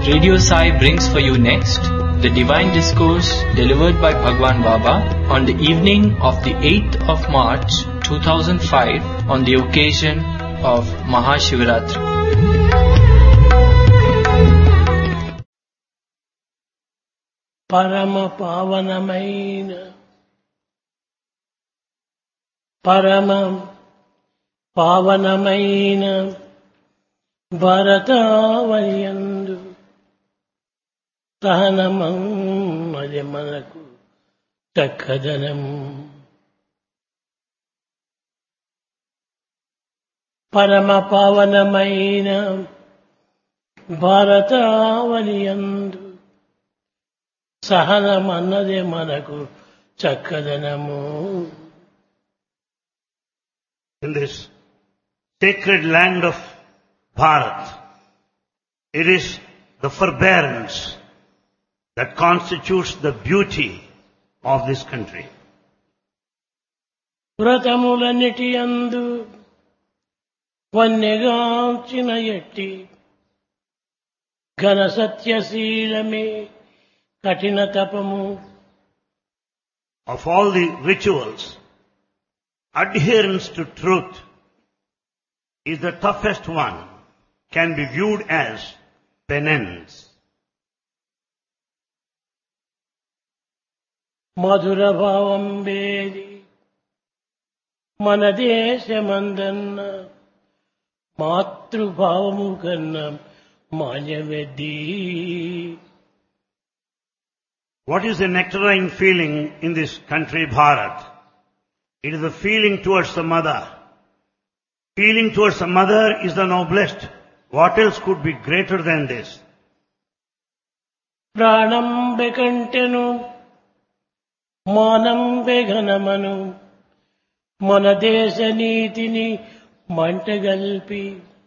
Radio Sai brings for you next the Divine Discourse delivered by Bhagwan Baba on the evening of the 8th of March 2005 on the occasion of Mahashivaratri. పరమ పావనమైన భారతావనియందు సహనమది మనకు చక్కదనం. పరమ పావనమైన భారతావనియందు సహనమన్నదే మనకు చక్కదనము. In this sacred land of Bharat, it is the forbearance that constitutes the beauty of this country. వ్రతములన్నిటి యందు వన్నెగాంచిన ఎట్టి ఘన సత్యశీలమే కఠిన తపము. Of all the rituals, adherence to truth is the toughest one, can be viewed as penance. మధుర భావం వేది మన దేశమందన్న మాతృభావము కన్నా మాన్యవెద్ది. What is the nectarine feeling in this country, Bharat? It is the feeling towards the mother. Feeling towards the mother is the noblest. What else could be greater than this? ప్రాణం బెకంటెను మానం బెఘనమను మన దేశ నీతిని మంటగల్పి.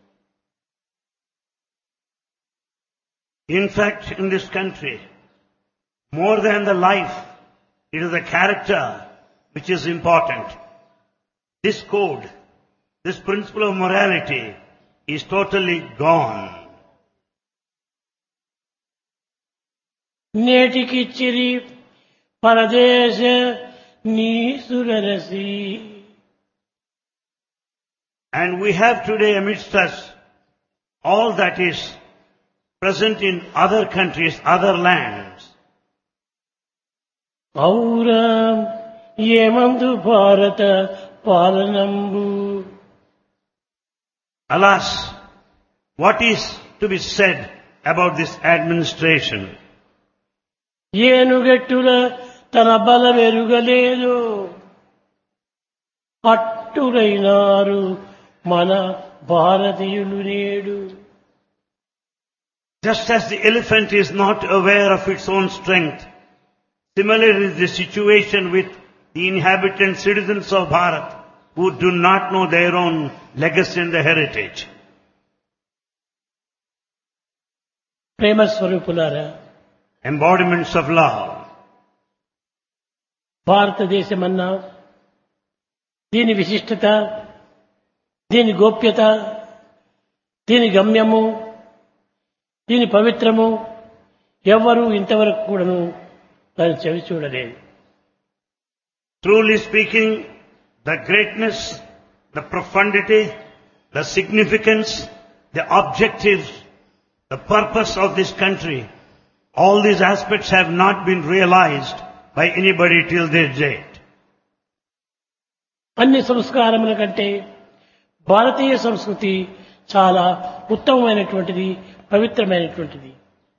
In fact, in this country, more than the life, it is the character which is important. This code, this principle of morality is totally gone. నేటికిచ్చిరి పరదేశ నీసురరసి. And we have today amidst us all that is present in other countries, other lands. ఔరా ఏమందు భారత పాలనంబు. Alas, what is to be said about this administration? ఏనుగెట్టుల తన బలమెరుగలేదు అట్టులైనారు మన భారతీయులు నేడు. Just as the elephant is not aware of its own strength, similarly is the situation with the inhabitant citizens of Bharat who do not know their own legacy and the heritage. ప్రేమ స్వరూపులారా, Embodiments of love. భారతదేశమన్నా దీని విశిష్టత, దీని గోప్యత, దీని గమ్యము, దీని పవిత్రము ఎవ్వరూ ఇంతవరకు కూడాను దాన్ని చెవి చూడలేదు. Truly speaking, the greatness, the profundity, the significance, the objectives, the purpose of this country, all these aspects have not been realized by anybody till this date. అన్ని సంస్కారముల కంటే భారతీయ సంస్కృతి చాలా ఉత్తమమైనటువంటిది, పవిత్రమైనటువంటిది.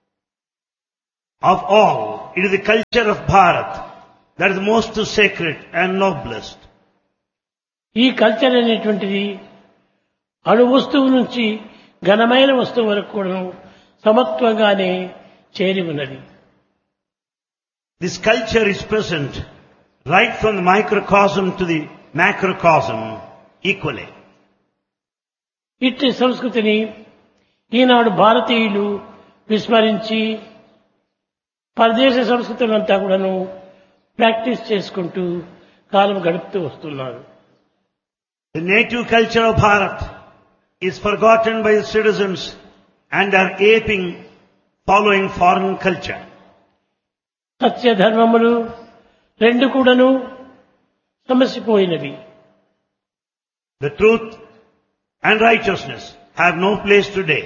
Of all, it is the culture of Bharat that is most sacred and noblest. ఈ culture అనేటువంటిది అణు వస్తువు నుంచి ఘనమైన వస్తువు వరకు కూడా సమత్వంగానే చేరి ఉన్నది. This culture is present right from the microcosm to the macrocosm equally. ఇట్టి సంస్కృతిని ఈనాడు భారతీయులు విస్మరించి పరదేశ సంస్కృతులంతా కూడాను ప్రాక్టీస్ చేసుకుంటూ కాలం గడుపుతూ వస్తున్నారు. The native culture of Bharat is forgotten by the citizens and are aping following foreign culture. సత్య ధర్మములు రెండు కూడాను సమసిపోయినవి. The truth and righteousness have no place today.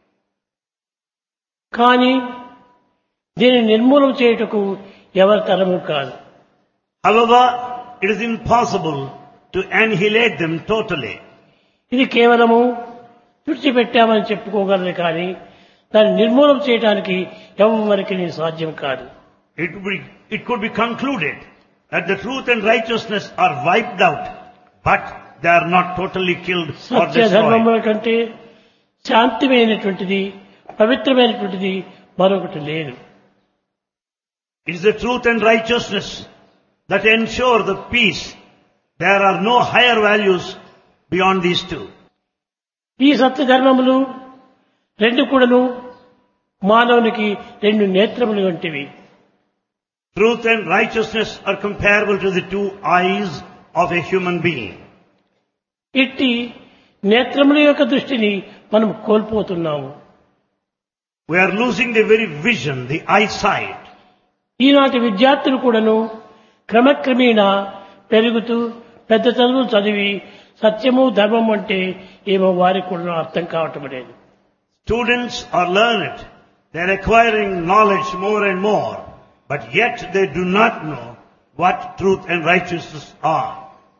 కానీ దీనిని నిర్మూలన చేయుటకు ఎవరి తరము కాదు. However, it is impossible to annihilate them totally. ఇది కేవలము తుడిచిపెట్టామని చెప్పుకోగలరు కానీ దాన్ని నిర్మూలన చేయడానికి ఎవరికి సాధ్యం కాదు. It could be concluded that the truth and righteousness are wiped out, but they are not totally killed or Satya destroyed. ధర్మముల కంటే శాంతిమైనటువంటిది పవిత్రమైనటువంటిది మరొకటి లేదు. It is the truth and righteousness that ensure the peace. There are no higher values beyond these two. ఈ సత్య ధర్మములు రెండు కూడాను మానవునికి రెండు నేత్రములు వంటివి. Truth and righteousness are comparable to the two eyes of a human being. ఇట్టి నేత్రముల యొక్క దృష్టిని మనం కోల్పోతున్నాము. We are losing the very vision, the eyesight. ఈనాటి విద్యార్థులు కూడాను క్రమక్రమేణా పెరుగుతూ పెద్ద చదువులు చదివి సత్యము ధర్మం అంటే ఏమో వారికి కూడా అర్థం కావటం లేదు. Students are learned. They are acquiring knowledge more and more. But yet they do not know what truth and righteousness are.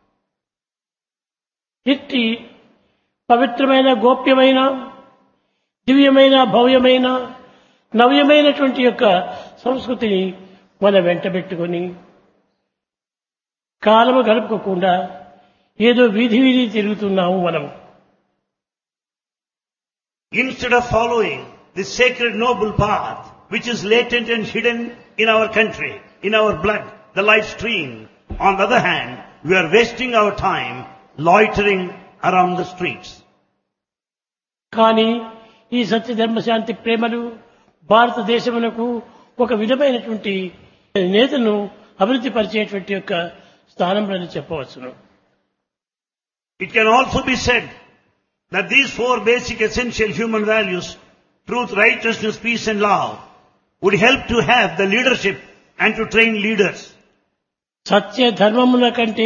ఇట్టి పవిత్రమైన గోప్యమైన దివ్యమైన భవ్యమైన నవ్యమైనటువంటి యొక్క సంస్కృతిని మన వెంటబెట్టుకొని కాలము గడుపుకోకుండా ఏదో వీధి వీధి తిరుగుతున్నాము మనం. Instead of following the sacred noble path which is latent and hidden in our country, in our blood, the life stream, on the other hand, we are wasting our time loitering around the streets. కానీ ఈ సత్య ధర్మ శాంతి ప్రేమలు భారతదేశమునకు ఒక విధమైనటువంటి నేతను అభివృద్ధి పరిచేటువంటి యొక్క స్థానంలో చెప్పవచ్చును. It can also be said that these four basic essential human values, truth, righteousness, peace and love, would help to have the leadership and to train leaders. సత్య ధర్మముల కంటే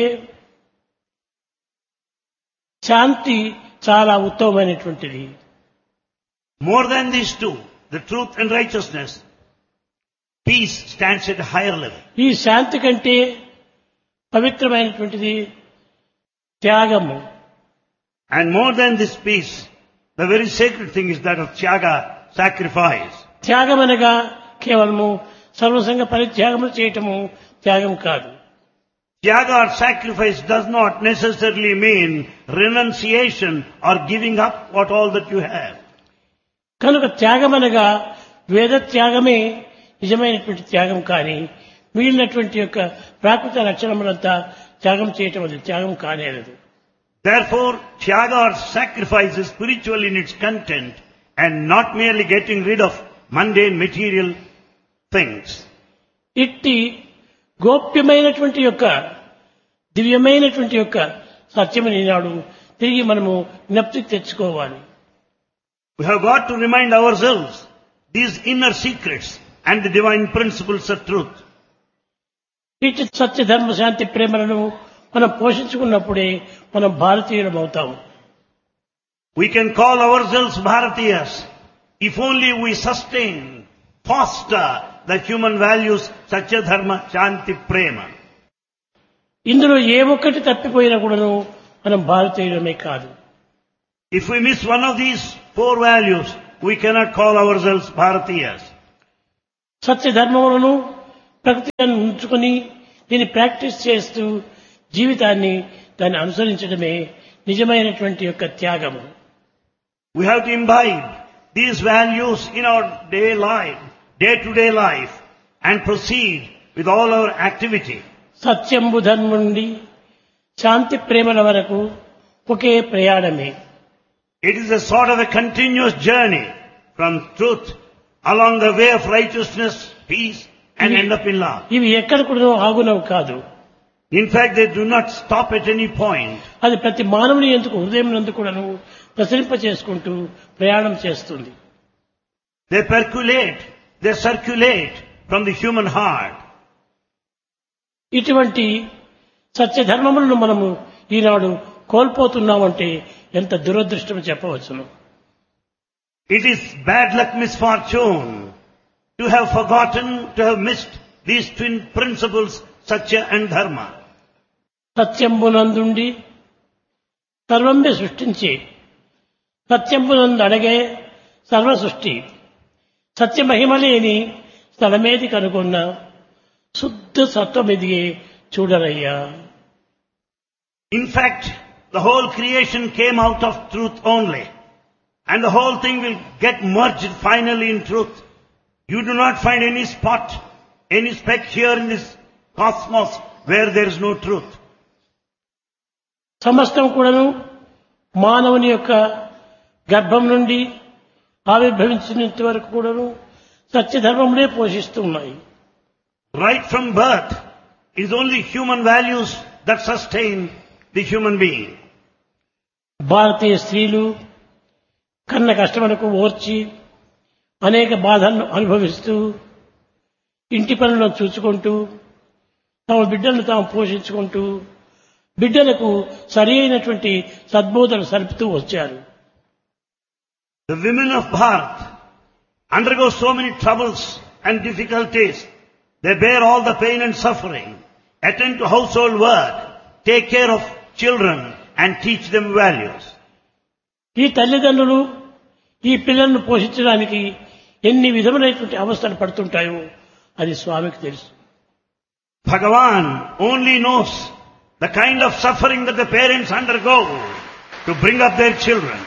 శాంతి చాలా ఉత్తమమైనటువంటిది. More than these two, the truth and righteousness, peace stands at a higher level. ఈ శాంతి కంటే పవిత్రమైనటువంటిది త్యాగము. And more than this peace, the very sacred thing is that of tyaga, sacrifice. త్యాగం అనగా కేవలము సర్వసంగ పరిత్యాగములు చేయటము త్యాగం కాదు. Tyaga or sacrifice does not necessarily mean renunciation or giving up what all that you have. కనుక త్యాగం అనగా వేద త్యాగమే నిజమైనటువంటి త్యాగం కానీ మిగిలినటువంటి యొక్క ప్రాకృత లక్షణములంతా త్యాగం చేయటం అది త్యాగం కానేరదు. Therefore, tyaga or sacrifice is spiritual in its content and not merely getting rid of mundane material things. ఇట్టి గోప్యమైనటువంటి యొక్క దివ్యమైనటువంటి యొక్క సత్యమని ఈనాడు తిరిగి మనము జ్ఞప్తికి తెచ్చుకోవాలి. We have got to remind ourselves these inner secrets and the divine principles of truth. ఇట్టి సత్య ధర్మ శాంతి ప్రేమలను మనం పోషించుకున్నప్పుడే మనం భారతీయులం అవుతాము. We can call ourselves Bharatiyas if only we sustain, foster the human values Satya Dharma, Shanti, Prema. ఇందులో ఏ ఒక్కటి తప్పిపోయినా కూడాను మనం భారతీయులమే కాదు. If we miss one of these four values, we cannot call ourselves Bharatiyas. సత్య ధర్మములను ప్రకృతిని ఉంచుకొని దీన్ని ప్రాక్టీస్ చేస్తూ జీవితాన్ని దాన్ని అనుసరించడమే నిజమైనటువంటి యొక్క త్యాగము. We have to imbibe these values in our day-to-day life and proceed with all our activity. సత్యంబు ధర్మం నుండి శాంతి ప్రేమల వరకు ఒకే ప్రయాణమే. It is a sort of a continuous journey from truth along the way of righteousness, peace and end up in love. ఇవి ఎక్కడ కూడా ఆగునవు కాదు. In fact, they do not stop at any point. అది ప్రతి మానవుని ఎందుకు హృదయం నందు కూడాను ప్రసరింప చేసుకుంటూ ప్రయాణం చేస్తుంది. They percolate, they circulate from the human heart. ఇటువంటి సత్యధర్మములను మనము ఈనాడు కోల్పోతున్నామంటే ఎంత దురదృష్టం చెప్పవచ్చును. It is bad luck, misfortune, to have forgotten, to have missed these twin principles, Satya and Dharma. సత్యంబునందుండి సర్వంబి సృష్టించి సత్యంబునందు అడగే సర్వ సృష్టి సత్య మహిమలేని స్థలమేది కనుగొన్న శుద్ధ సత్వమిదిగే చూడరయ్యా. In fact, the whole creation came out of truth only. And the whole thing will get merged finally in truth. You do not find any spot, any speck here in this cosmos where there is no truth. సమస్తం కూడాను మానవుని యొక్క గర్భం నుండి ఆవిర్భవించినంత వరకు కూడాను సత్యధర్మములే పోషిస్తూ ఉన్నాయి. Right from birth, it is only human values that sustain the human being. భారతీయ స్త్రీలు కన్న కష్టములకు ఓర్చి అనేక బాధలను అనుభవిస్తూ ఇంటి పనులను చూసుకుంటూ తమ బిడ్డలను తాము పోషించుకుంటూ బిడ్డలకు సరి అయినటువంటి సద్బోధన సలుపుతూ వచ్చారు. The women of Bharat undergo so many troubles and difficulties. They bear all the pain and suffering, attend to household work, take care of children and teach them values. ఈ తల్లిదండ్రులు ఈ పిల్లలను పోషించడానికి ఎన్ని విధములైనటువంటి అవస్థలు పడుతుంటాయో అది స్వామికి తెలుసు. Bhagavan only knows the kind of suffering that the parents undergo to bring up their children.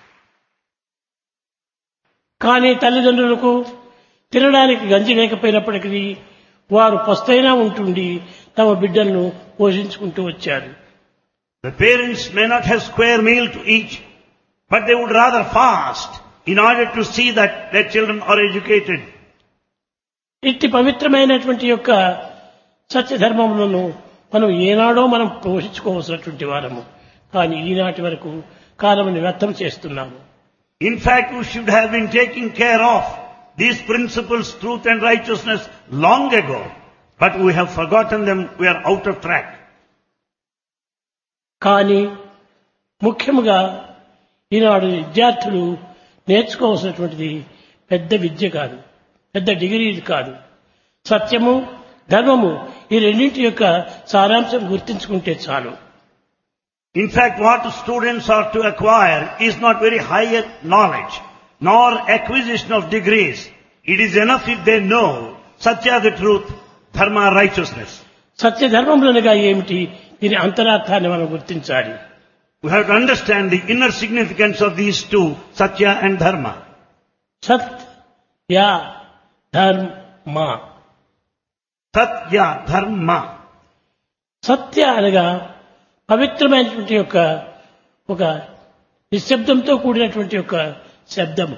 కానీ తల్లిదండ్రులకు తినడానికి గంజి లేకపోయినప్పటికీ వారు పస్తైనా ఉంటుండి తమ బిడ్డలను పోషించుకుంటూ వచ్చారు. The parents may not have square meal to eat, but they would rather fast in order to see that their children are educated. ఇట్టి పవిత్రమైనటువంటి యొక్క సత్యధర్మములను మనం ఏనాడో మనం పోషించుకోవాల్సినటువంటి వారము. కానీ ఈనాటి వరకు కాలముని వ్యర్థం చేస్తున్నాము. In fact, we should have been taking care of these principles, truth and righteousness long ago, but we have forgotten them, we are out of track. కానీ ముఖ్యముగా ఈనాడు విద్యార్థులు నేర్చుకోవాల్సినటువంటిది పెద్ద విద్య కాదు, పెద్ద డిగ్రీలు కాదు. సత్యము ధర్మము ఈ రెండింటి యొక్క సారాంశం గుర్తించుకుంటే చాలు. In fact, what students are to acquire is not very higher knowledge, nor acquisition of degrees. It is enough if they know Satya, the truth, Dharma, righteousness. సత్యధర్మములనగా ఏమిటి, దీని అంతరార్థాన్ని మనం గుర్తించాలి. We have to understand the inner significance of these two, Satya and Dharma. సత్య ధర్మ. Satya, Dharma. సత్య అనగా పవిత్రమైనటువంటి యొక్క ఒక నిశ్శబ్దంతో కూడినటువంటి యొక్క శబ్దము.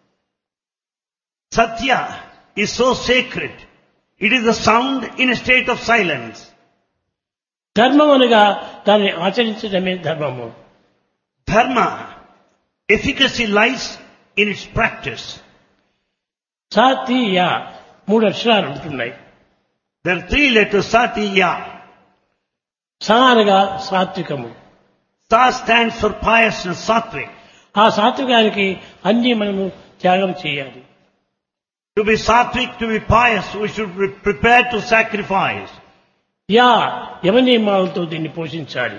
Satya is so sacred. It is the sound in a state of silence. ధర్మం అనగా దాన్ని ఆచరించడమే ధర్మము. Dharma, efficacy lies in its practice. సాతియ 3 అక్షరాలు ఉంటున్నాయి. There are 3 letters, Satya. సా అనగా సాత్వికము. Sa stands for piousness, sattvic. ఆ సాత్వికానికి అన్ని మనము త్యాగం చేయాలి. To be sattvic, to be pious, we should be prepared to sacrifice. Yeah యమనియమాలతో దీన్ని పోషించాలి.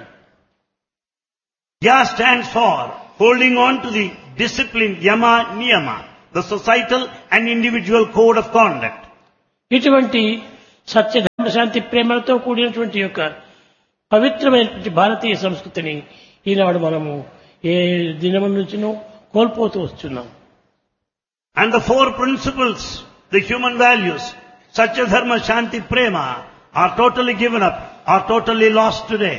Ya stands for holding on to the discipline, yama, niyama, the societal and individual code of conduct. ఇటువంటి సత్య ధర్మ శాంతి ప్రేమలతో కూడినటువంటి యొక్క పవిత్రమైనటువంటి భారతీయ సంస్కృతిని ఈనాడు మనము ఏ దినము నుంచినో కోల్పోతూ వస్తున్నాం. And the 4 principles, the human values, Satya, Dharma, Shanti, Prema, are totally given up, are totally lost today.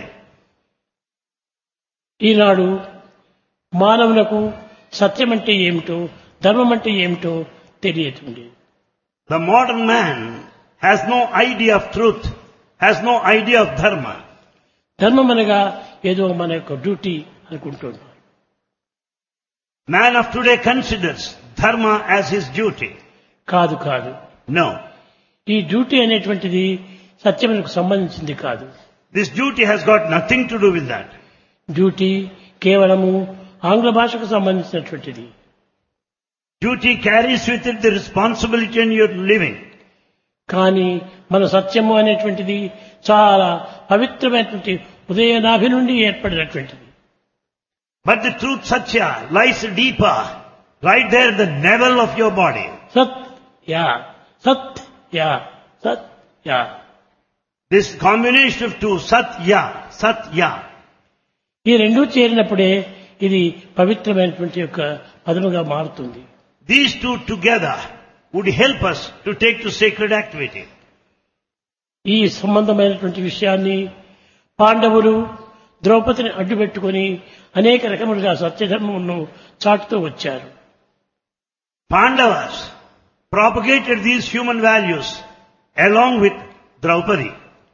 ఈనాడు మానవులకు సత్యం అంటే ఏమిటో ధర్మం అంటే ఏమిటో తెలియదు. The modern man has no idea of truth, has no idea of dharma. ధర్మం అనగా ఏదో మన యొక్క డ్యూటీ అనుకుంటున్నాం. Man of today considers dharma as his duty. కాదు కాదు. No. ఈ డ్యూటీ అనేటువంటిది సత్యమునకు సంబంధించింది కాదు. This duty has got nothing to do with that. Duty కేవలము ఆంగ్ల భాషకు సంబంధించినటువంటిది. Duty carries with it the responsibility in your living. కానీ మన సత్యము అనేటువంటిది చాలా పవిత్రమైనటువంటి ఉదయనాభి నుండి ఏర్పడినటువంటిది. But the truth satya lies deeper, right there at the navel of your body. Satya Satya Satya. This combination of two, satya, satya. ఈ రెండూ చేరినప్పుడే ఇది పవిత్రమైనటువంటి యొక్క పదముగా మారుతుంది. These two together would help us to take to sacred activity. ఈ సంబంధమైనటువంటి విషయాన్ని పాండవులు ద్రౌపదిని అడ్డుపెట్టుకుని అనేక రకములుగా సత్యధర్మమును చాటుతూ వచ్చారు. Pandavas propagated these human values along with Draupadi.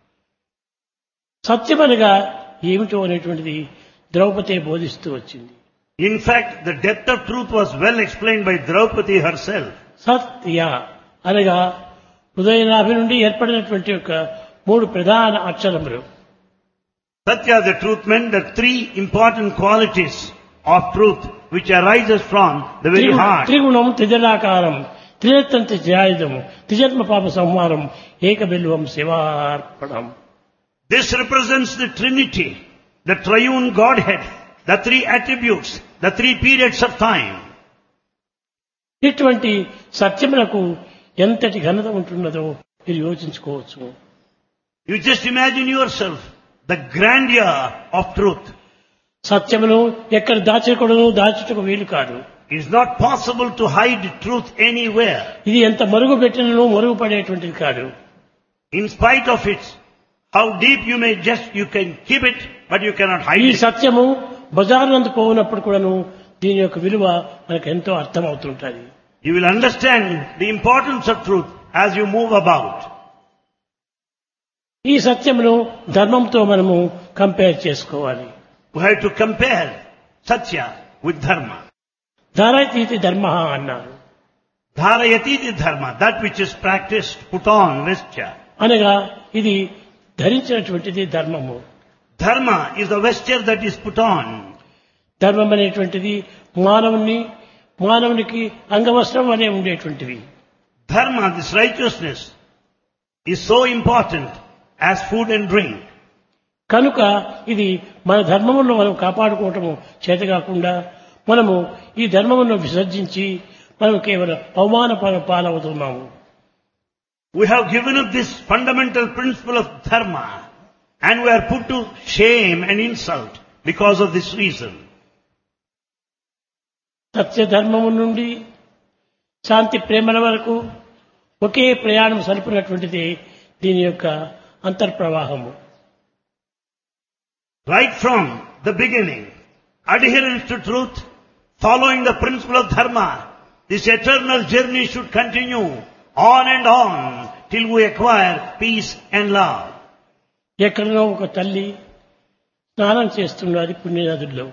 సత్యమనగా ఏమిటో అనేటువంటిది ద్రౌపది బోధిస్తూ వచ్చింది. In fact, the depth of truth was well explained by Draupadi herself. సత్య అనగా హృదయనాభి నుండి ఏర్పడినటువంటి యొక్క మూడు ప్రధాన అక్షరములు. Satya, the truth, meant the three important qualities of truth which arises from the very heart. త్రిగుణం త్రిజలాకారం త్రినేత్రంతి ధ్యాయుధం త్రిజన్మ పాప సంహారం ఏకబిల్వం శివార్పణం. This represents the Trinity, the triune Godhead, the three attributes, the three periods of time. ఇటువంటి సత్యములకు ఎంతటి ఘనత ఉంటున్నదో మీరు యోచించుకోవచ్చు. You just imagine yourself the grandeur of truth. సత్యమును ఎక్కడ దాచకూడదు, దాచుటకు వీలు కాదు. It is not possible to hide truth anywhere. ఇది ఎంత మరుగు పెట్టినను మరుగుపడేటువంటిది కాదు. In spite of it, how deep you can keep it, but you cannot hide ఈ it. సత్యము బజారునందు పోయినప్పుడు కూడాను దీని యొక్క విలువ మనకు ఎంతో అర్థమవుతుంటుంది. You will understand the importance of truth as you move about. ఈ సత్యమును ధర్మంతో మనము కంపేర్ చేసుకోవాలి. We have to compare Satya with Dharma. ధారయతీతి ధర్మ అన్నారు. Dharayatiti Dharma, that which is practiced, put on, vesture. అనగా ఇది ధరించినటువంటిది ధర్మము. Dharma is the vesture that is put on. ధర్మం అనేటువంటిది మానవునికి అంగవస్త్రం అనే ఉండేటువంటివి. Dharma, this righteousness, is so important as food and drink. కనుక ఇది మన ధర్మములను మనం కాపాడుకోవటము చేతకాకుండా మనము ఈ ధర్మమును విసర్జించి మనం కేవలం అవమాన పాలవుతున్నాము. We have given up this fundamental principle of Dharma and we are put to shame and insult because of this reason. సత్య ధర్మము నుండి శాంతి ప్రేమల వరకు ఒకే ప్రయాణం సరిపినటువంటిది దీని యొక్క అంతర్ప్రవాహము. Right from the beginning, adherence to truth, following the principle of Dharma, this eternal journey should continue on and on till we acquire peace and love. ఎక్కడనో ఒక తల్లి స్నానం చేస్తున్నది పుణ్యనదుల్లో.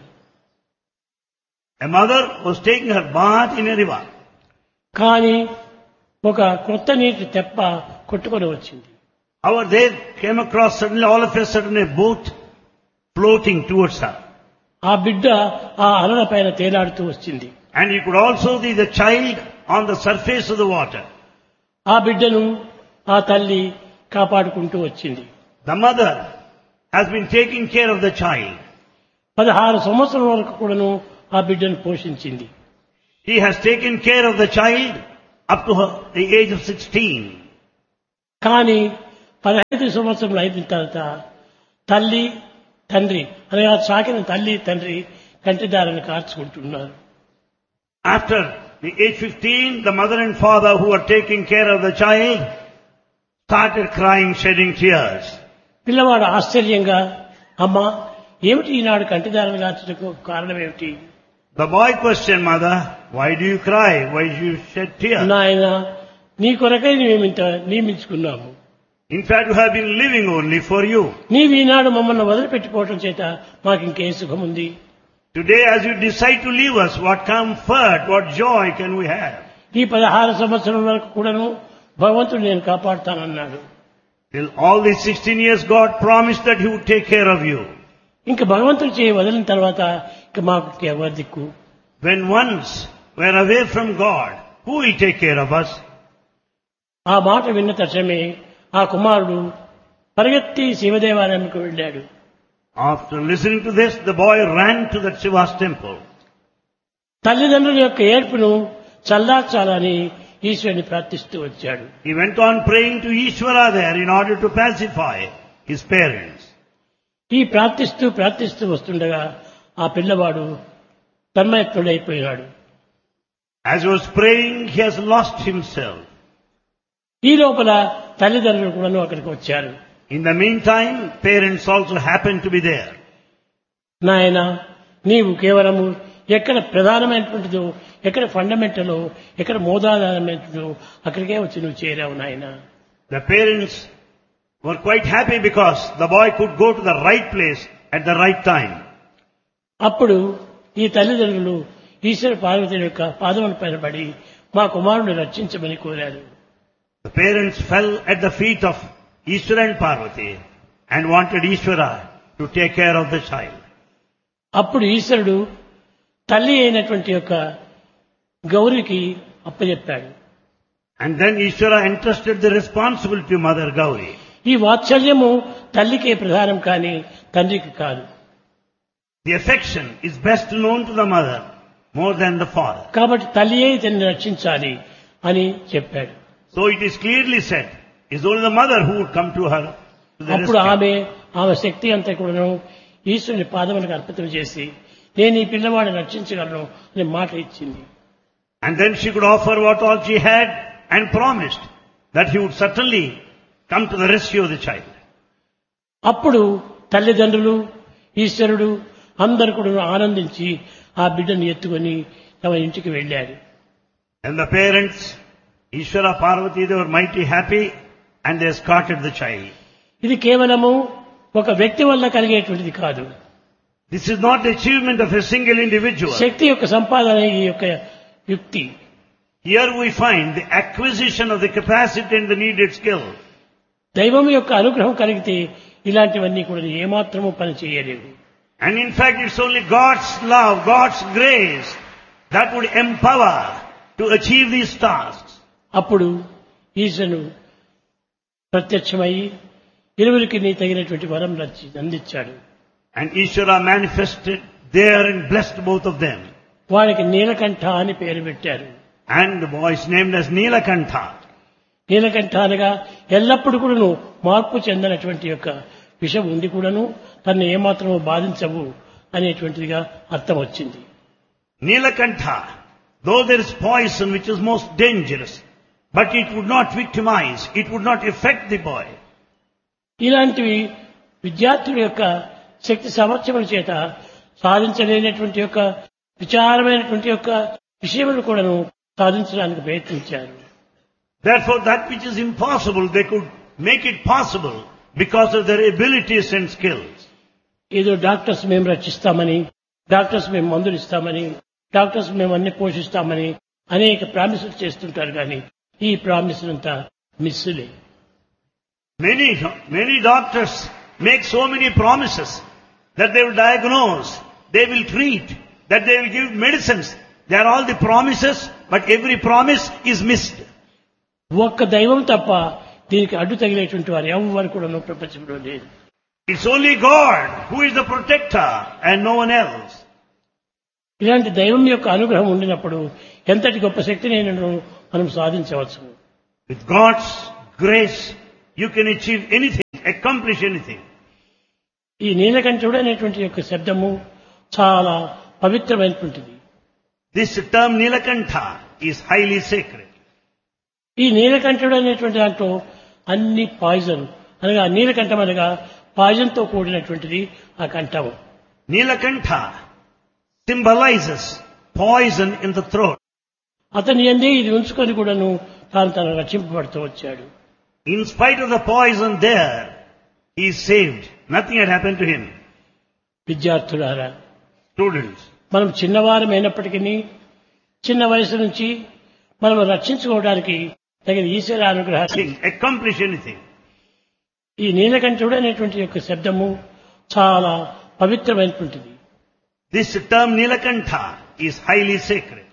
A mother was taking her bath in a river. కానీ ఒక కొత్త నీటి తెప్ప కొట్టుకొని వచ్చింది. However, there came across suddenly, all of a sudden, a boat floating towards her. ఆ బిడ్డ ఆ అలల పైన తేలాడుతూ వచ్చింది. And you could also see the child on the surface of the water. ఆ బిడ్డను ఆ తల్లి కాపాడుకుంటూ వచ్చింది. The mother has been taking care of the child. 16 సంవత్సరాల వరకు కూడాను ఆ బిడ్డను పోషించింది. She has taken care of the child up to the age of 16. కానీ 15 సంవత్సరాలు అయిన తర్వాత తల్లి తండ్రి అనగా సాకిన తల్లి తండ్రి కంటిదారిని కార్చుకుంటున్నారు. After the age 15, the mother and father who were taking care of the child started crying, shedding tears. పిల్లవాడు ఆశ్చర్యంగా అమ్మా ఏమిటి ఈనాడు కంటిదారిని కార్చడానికి కారణం ఏమిటి? The boy questioned mother, why do you cry? Why do you shed tears? నాయన నీ కొరకై మేమింత నియమించుకున్నాము. In fact, we have been living only for you. నీవు ఈనాడు మమ్మల్ని వదిలిపెట్టిపోవటం చేత మాకు ఇంకే సుఖం ఉంది. Today, as you decide to leave us, what comfort, what joy can we have? ఈ 16 సంవత్సరం వరకు కూడాను భగవంతుడు నేను కాపాడుతానన్నాడు. Till all these 16 years, God promised that He would take care of you. ఇంక భగవంతుడు చేయి వదిలిన తర్వాత ఇక మాకు ఎవరి దిక్కు? When once we are away from God, who will take care of us? ఆ మాట విన్న తక్షణమే ఆ కుమారుడు పరిగెత్తి శివదేవాలయానికి వెళ్ళాడు. After listening to this, the boy ran to that Shiva's temple. తల్లిదండ్రుల యొక్క ఏడ్పును చల్లార్చాలని ఈశ్వరుని ప్రార్థిస్తూ వచ్చాడు. He went on praying to Ishvara there in order to pacify his parents. ఈ ప్రార్థిస్తూ వస్తుండగా ఆ పిల్లవాడు తన్మయత్తుడైపోయాడు. As he was praying, he has lost himself. ఈ లోపల తల్లిదండ్రులు కూడాను అక్కడికి వచ్చారు. In the meantime, parents also happened to be there. నాయనా, నీవు కేవలము ఎక్కడ ప్రధానమైనటువంటిదో, ఎక్కడ ఫండమెంటలో, ఎక్కడ మూలాధారమైనదో అక్కడికే వచ్చి నువ్వు చేరావు నాయనా. The parents were quite happy because the boy could go to the right place at the right time. అప్పుడు ఈ తల్లిదండ్రులు ఈశ్వర పార్వతి యొక్క పాదముల పైన పడి మా కుమారుని రక్షించమని కోరారు. The parents fell at the feet of Ishvara and Parvati and wanted Ishvara to take care of the child. అప్పుడు ఈశ్వరుడు తల్లి అయినటువంటి యొక్క గౌరికి అప్పచెప్పాడు. And then Ishvara entrusted the responsibility to Mother Gauri. ఈ వాత్సల్యము తల్లికే ప్రధానం కానీ తండ్రికి కాదు. The affection is best known to the mother more than the father. కాబట్టి తల్లియే ఇతన్ని రక్షించాలి అని చెప్పాడు. So it is clearly said, it's only the mother who would come to her to the అప్పుడు rescue. ఆమె శక్తి అంతా కూడాను ఈశ్వరుని పాదములకు అర్పితం చేసి నేను ఈ పిల్లవాడిని రక్షించగలను అనే మాట ఇచ్చింది. And then she could offer what all she had and promised that he would certainly come to the rescue of the child. అప్పుడు తల్లిదండ్రులు ఈశ్వరుడు అందరు కూడా ఆనందించి ఆ బిడ్డను ఎత్తుకొని తమ ఇంటికి వెళ్ళారు. And the parents, Ishvara, Parvati, they were mighty happy and they escorted the child. ఇది కేవలము ఒక వ్యక్తి వల్ల కలిగేటువంటిది కాదు. This is not the achievement of a single individual. శక్తి యొక్క సంపాదన ఈ యొక్క యుక్తి. Here we find the acquisition of the capacity and the needed skill. దైవం యొక్క అనుగ్రహం కలిగితే ఇలాంటివన్నీ కూడా ఏమాత్రము పని చేయలేవు. And in fact, it's only God's love, God's grace that would empower to achieve these tasks. అప్పుడు ఈశ్వరుడు ప్రత్యక్షమై ఇరువురికి నీ తగినటువంటి వరం అందించాడు. And Ishvara manifested there and blessed both of them. వారికి నీలకంఠ అని పేరు పెట్టారు. And the boy is named as Nilakantha. Neelakantha అనగా ఎల్లప్పుడూ కూడాను మార్పు చెందినటువంటి యొక్క విషం ఉండి కూడాను తను ఏమాత్రము బాధించవు అనేటువంటిదిగా అర్థం వచ్చింది. Nilakantha, though there is poison which is most dangerous, but it would not victimize, it would not affect the boy. ఇలాంటివి విద్యార్థుల యొక్క శక్తి సామర్థ్యముల చేత సాధించలేనటువంటి యొక్క విచారమైనటువంటి యొక్క విషయములు కూడాను సాధించడానికి ప్రయత్నించారు. Therefore, that which is impossible, they could make it possible because of their abilities and skills. ఏదో డాక్టర్స్ మేము రక్షిస్తామని, డాక్టర్స్ మేము మందులు ఇస్తామని, డాక్టర్స్ మేము అన్ని పోషిస్తామని అనేక ప్రామిసులు చేస్తుంటారు కానీ ఈ ప్రామిసులంతా మిస్సులే. Many doctors make so many promises that they will diagnose, they will treat, that they will give medicines. They are all the promises, but every promise is missed. ఒక్క దైవం తప్ప దీనికి అడ్డు తగిలేటువంటి వారు ఎవరు కూడా ప్రపంచంలో లేదు. It's only God who is the protector and no one else. ఇలాంటి దైవం యొక్క అనుగ్రహం ఉండినప్పుడు ఎంతటి గొప్ప శక్తిని మనం సాధించవచ్చు. With God's grace, you can achieve anything, accomplish anything. ఈ నీలకంఠుడు అనేటువంటి యొక్క శబ్దము చాలా పవిత్రమైనటువంటిది. This term Nilakantha is highly sacred. ఈ నీలకంఠుడు అనేటువంటి దాంట్లో అన్ని పాయిజన్ అనగా నీలకంఠం అనగా పాయిజన్ తో కూడినటువంటిది ఆ కంఠము. Nilakantha symbolizes poison in the throat. అతని యందే ఇది ఉంచుకొని కూడాను తను రక్షింపబడుతూ వచ్చాడు. In spite of the poison there, he is saved. Nothing had happened to him. విద్యార్థులారా, Students, మనం చిన్నవారమైనప్పటికీ చిన్న వయసు నుంచి మనం రక్షించుకోవడానికి తగిన ఈశ్వర అనుగ్రహాన్ని accomplish anything. ఈ నీలకంఠుడు అనేటువంటి యొక్క శబ్దము చాలా పవిత్రమైనటువంటిది. This term Nilakantha is highly sacred.